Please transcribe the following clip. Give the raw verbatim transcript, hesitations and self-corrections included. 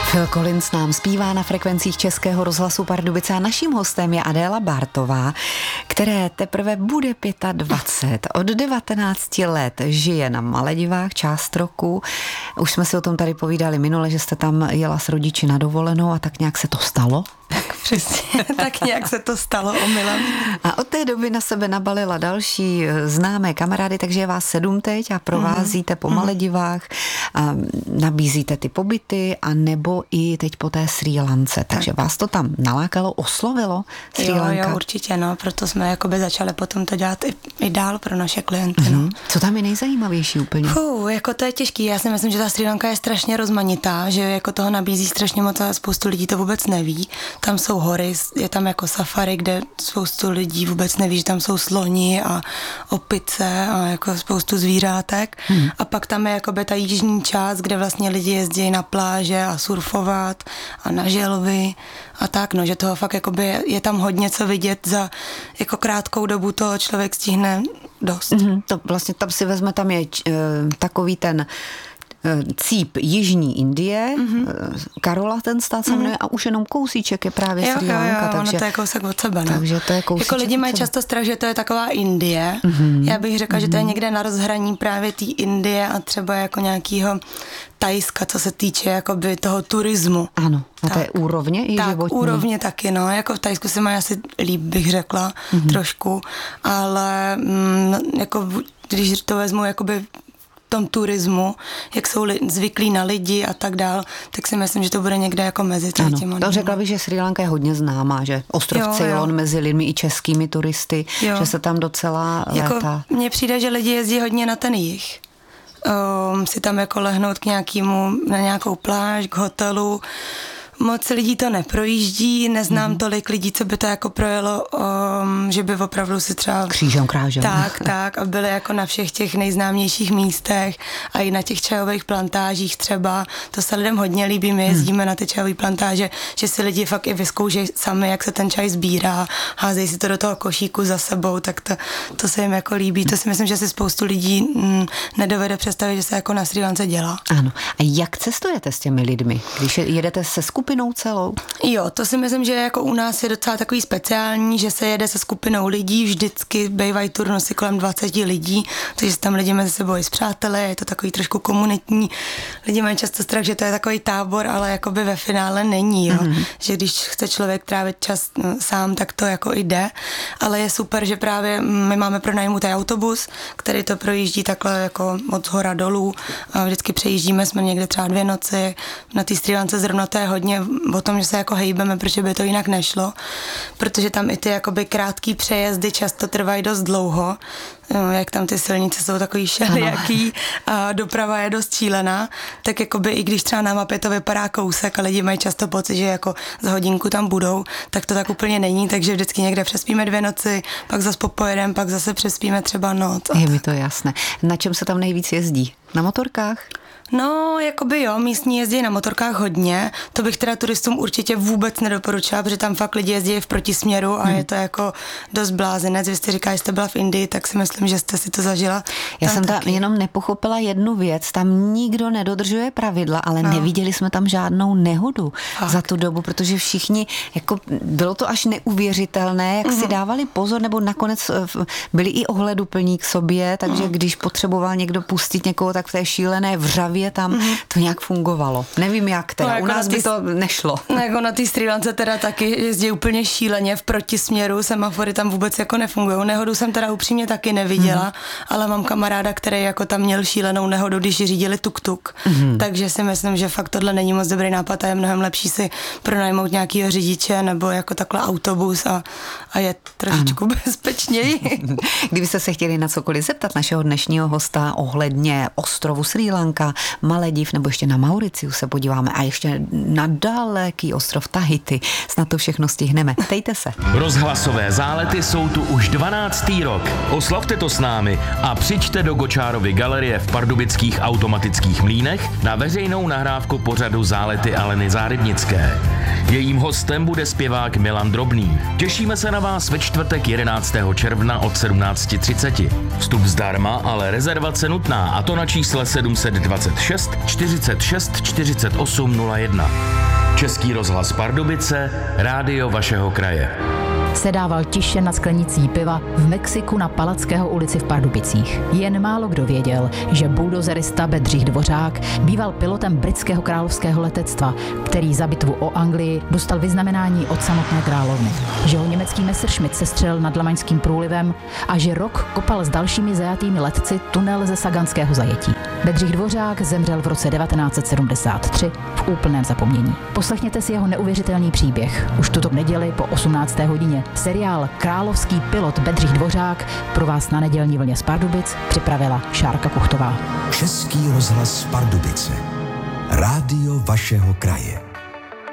Phil Collins nám zpívá na frekvencích Českého rozhlasu Pardubice a naším hostem je Adéla Bartová, které teprve bude dvacet pět. Od devatenácti let žije na Maledivách část roku. Už jsme si o tom tady povídali minule, že jste tam jela s rodiči na dovolenou a tak nějak se to stalo? Tak přesně, tak nějak se to stalo omylem. A od té doby na sebe nabalila další známé kamarády, takže je vás sedm teď a provázíte po Maledivách a nabízíte ty pobyty a nebo i teď po té Srí Lance. Takže vás to tam nalákalo, oslovilo Srí Lanka? Jo, jo, určitě, no, proto jsme jakoby začali potom to dělat i, i dál pro naše klienty. Mm-hmm. No. Co tam je nejzajímavější úplně? Fuh, jako to je těžký, já si myslím, že ta Srí Lanka je strašně rozmanitá, že jako toho nabízí strašně moc a spoustu lidí to vůbec neví. Tam jsou hory, je tam jako safari, kde spoustu lidí vůbec neví, že tam jsou sloni a opice a jako spoustu zvířátek. Hmm. A pak tam je jakoby ta jižní část, kde vlastně lidi jezdí na pláže a surfovat a na želvy a tak, no, že toho fakt jakoby je, je tam hodně co vidět za jako krátkou dobu, toho člověk stihne dost. Hmm, to vlastně tam si vezme, tam je uh, takový ten cíp jižní Indie, mm-hmm. Karola ten stát se jmenuje, mm-hmm. a už jenom kousíček je právě Srí Lanka. Jo, jo, takže, ono to je kousek od sebe. No. Takže to je kousíček jako lidi mají často strach, že to je taková Indie. Mm-hmm. Já bych řekla, mm-hmm. že to je někde na rozhraní právě té Indie a třeba jako nějakýho Tajska, co se týče jakoby toho turismu. Ano, a to je úrovně i tak, životní. úrovně taky, no, jako v Tajsku se mají asi líp, bych řekla, mm-hmm. trošku, ale mm, jako když to vezmu jakoby tom turismu, jak jsou li, zvyklí na lidi a tak dál, tak si myslím, že to bude někde jako mezi těmi. Ano, to řekla bych, že Srí Lanka je hodně známá, že ostrov jo, Ceylon jo. mezi lidmi i českými turisty, jo. že se tam docela jako létá. Mně přijde, že lidi jezdí hodně na ten jih. Um, si tam jako lehnout k nějakému, na nějakou pláž, k hotelu. Moc lidí to neprojíždí, neznám mm-hmm. tolik lidí, co by to jako projelo, um, že by opravdu si třeba... Křížem krážem. Tak, tak a byli jako na všech těch nejznámějších místech a i na těch čajových plantážích třeba. To se lidem hodně líbí, my jezdíme mm. na ty čajové plantáže, že si lidi fakt i vyzkoušejí sami, jak se ten čaj sbírá, házejí si to do toho košíku za sebou, tak to, to se jim jako líbí. To si myslím, že si spoustu lidí mm, nedovede představit, že se jako na Srí Lance dělá. Ano. A jak cestujete s těmi lidmi, když jedete se skupinou celou? Jo, to si myslím, že jako u nás je docela takový speciální, že se jede se skupinou lidí, vždycky bývají turnusy kolem dvacet lidí, takže se tam lidi mezi sebou i spřátelé, je to takový trošku komunitní. Lidi mají často strach, že to je takový tábor, ale jakoby ve finále není, jo. Mm-hmm. Že když chce člověk trávit čas no, sám, tak to jako jde, ale je super, že právě my máme pronajmutý autobus, který to projíždí takhle jako od hora dolů a vždycky přejíždíme, jsme někde třeba dvě noci, na té Srí Lance zrovna to je hodně o tom, že se jako hejbeme, protože by to jinak nešlo, protože tam i ty jakoby krátký přejezdy často trvají dost dlouho, jak tam ty silnice jsou takový šelijaký a doprava je dost šílená, tak jakoby i když třeba na mapě to vypadá kousek a lidi mají často pocit, že jako za hodinku tam budou, tak to tak úplně není, takže vždycky někde přespíme dvě noci, pak zase popojedeme, pak zase přespíme třeba noc. Je mi to jasné. Na čem se tam nejvíc jezdí? Na motorkách? No, jakoby jo, místní jezdí na motorkách hodně, to bych teda turistům určitě vůbec nedoporučila, protože tam fakt lidi jezdí v protisměru a hmm. je to jako dost blázinec. Vy jste říkala, že jste byla v Indii, tak si myslím, že jste si to zažila. Já tam jsem taky. tam jenom nepochopila jednu věc, tam nikdo nedodržuje pravidla, ale no. neviděli jsme tam žádnou nehodu fakt. Za tu dobu, protože všichni, jako bylo to až neuvěřitelné, jak mm-hmm. si dávali pozor, nebo nakonec byli i ohleduplní k sobě, takže mm. když potřeboval někdo pustit někoho, tak v té šílené vřavě tam mm-hmm. to nějak fungovalo. Nevím jak teda, no, jako u nás tý, by to nešlo. No, jako na té Srí Lance teda taky jezdí úplně šíleně v protisměru, semafory tam vůbec jako nefungují. Nehodu jsem teda upřímně taky neviděla, mm-hmm. ale mám kamaráda, který jako tam měl šílenou nehodu, když řídili tuk-tuk. Mm-hmm. Takže si myslím, že fakt tohle není moc dobrý nápad a je mnohem lepší si pronajmout nějakýho řidiče nebo jako takhle autobus a, a je trošičku ano. bezpečněji. Kdybyste se chtěli na cokoliv zeptat našeho dnešního hosta ohledně ostrovu Srí Lanka, Malediv nebo ještě na Mauriciu se podíváme a ještě na daleký ostrov Tahiti. Snad to všechno stihneme. Ptejte se. Rozhlasové zálety jsou tu už dvanáctý rok. Oslavte to s námi a přijďte do Gočárovy galerie v pardubických automatických mlýnech na veřejnou nahrávku pořadu Zálety Aleny Zárybnické. Jejím hostem bude zpěvák Milan Drobný. Těšíme se na vás ve čtvrtek jedenáctého června od sedmnáct třicet. Vstup zdarma, ale rezervace nutná, a to na čísle sedm set dvacet šest čtyřicet šest čtyřicet osm nula jedna. Český rozhlas Pardubice, rádio vašeho kraje. Sedával tiše nad sklenicí piva v Mexiku na Palackého ulici v Pardubicích. Jen málo kdo věděl, že buldozerista Bedřich Dvořák býval pilotem britského královského letectva, který za bitvu o Anglii dostal vyznamenání od samotné královny. Že ho německý Messerschmitt sestřelil nad Lamaňským průlivem a že rok kopal s dalšími zajatými letci tunel ze Saganského zajetí. Bedřich Dvořák zemřel v roce devatenáct set sedmdesát tři v úplném zapomnění. Poslechněte si jeho neuvěřitelný příběh už tuto neděli po osmnácté hodině. Seriál Královský pilot Bedřich Dvořák pro vás na nedělní vlně z Pardubic připravila Šárka Kuchtová. Český rozhlas Pardubice. Rádio vašeho kraje.